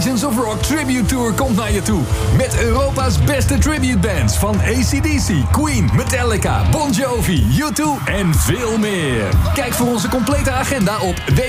Legends of Rock Tribute Tour komt naar je toe. Met Europa's beste tribute bands van AC/DC, Queen, Metallica, Bon Jovi, U2 en veel meer. Kijk voor onze complete agenda op